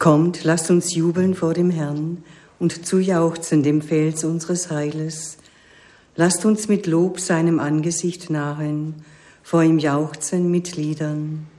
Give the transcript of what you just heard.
Kommt, lasst uns jubeln vor dem Herrn und zujauchzen dem Fels unseres Heiles. Lasst uns mit Lob seinem Angesicht nahen, vor ihm jauchzen mit Liedern.